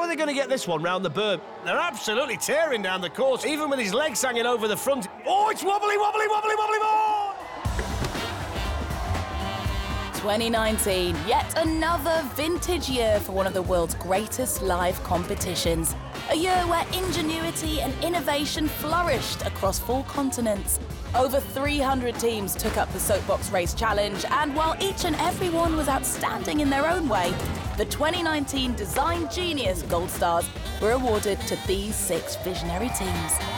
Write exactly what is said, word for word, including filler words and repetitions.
are they going to get this one round the berm? They're absolutely tearing down the course, even with his legs hanging over the front. Oh, it's wobbly, wobbly, wobbly, wobbly more! twenty nineteen, yet another vintage year for one of the world's greatest live competitions. A year where ingenuity and innovation flourished across four continents. Over three hundred teams took up the Soapbox Race Challenge, and while each and every one was outstanding in their own way, the twenty nineteen Design Genius Gold Stars were awarded to these six visionary teams.